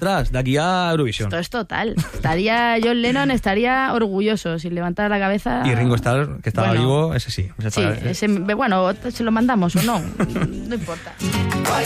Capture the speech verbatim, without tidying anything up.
ostras, de aquí a Eurovisión. Esto es total. Estaría John Lennon estaría orgulloso si levantara la cabeza. Y Ringo Starr, que estaba Bueno, vivo, ese sí. Ese sí, para- ese, bueno, se lo mandamos o no, no importa.